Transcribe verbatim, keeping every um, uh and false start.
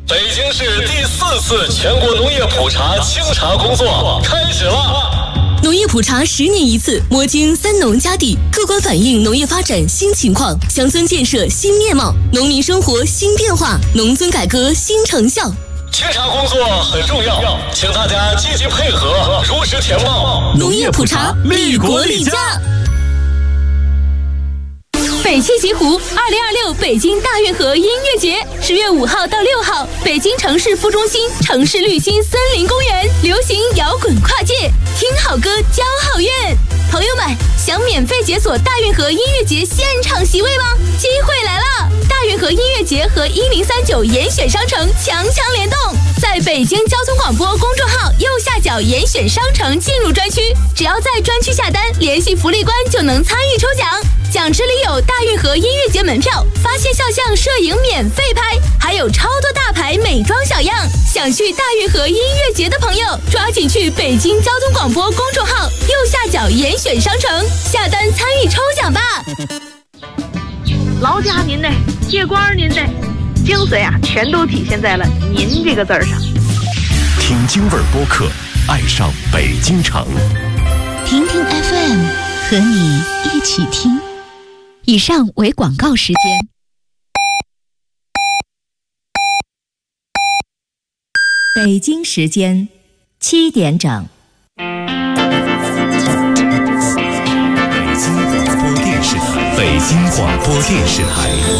北京市第四次全国农业普查清查工作开始了。 农业普查十年一次，摸清三农家地，客观反映农业发展新情况，乡村建设新面貌，农民生活新变化，农村改革新成效。 清查工作很重要，请大家积极配合，如实填报。 农业普查，利国利家。 北七西湖二零二六北京大运河音乐节，十月五号到六号，北京城市副中心城市绿心森林公园，流行摇滚跨界，听好歌交好运。朋友们，想免费解锁大运河音乐节现场席位吗？机会来了！大运河音乐节和一零三九严选商城强强联动，在北京交通广播公众号右下角严选商城进入专区，只要在专区下单，联系福利官就能参与抽奖。奖池里有大运河音乐节门票、发现肖像摄影免费拍，还有超多大牌美妆小样。想去大运河音乐节的朋友，抓紧去北京交通广播公众号右下角严选商城下单参与抽奖吧。 劳驾您呢，接官您呢，精髓啊，全都体现在了“您”这个字儿上。 听京味儿播客，爱上北京城。 听听 F M， 和你一起听。以上为广告时间。 北京时间七点整。 北京广播电视台，北京广播电视台。